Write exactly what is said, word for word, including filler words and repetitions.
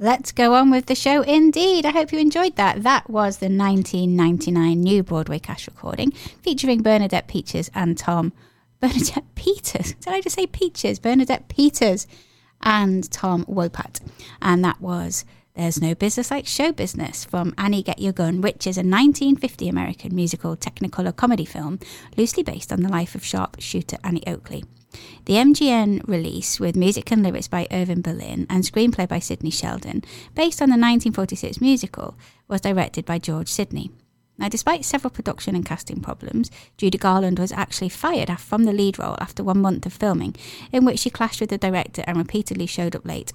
let's go on with the show indeed. I hope you enjoyed that. That was the nineteen ninety-nine New Broadway cast recording featuring Bernadette Peaches and Tom... Bernadette Peters? Did I just say Peaches? Bernadette Peters and Tom Wopat. And that was There's No Business Like Show Business from Annie Get Your Gun, which is a nineteen fifty American musical Technicolor comedy film loosely based on the life of sharpshooter Annie Oakley. The M G M release, with music and lyrics by Irving Berlin and screenplay by Sidney Sheldon, based on the nineteen forty-six musical, was directed by George Sidney. Now, despite several production and casting problems, Judy Garland was actually fired from the lead role after one month of filming, in which she clashed with the director and repeatedly showed up late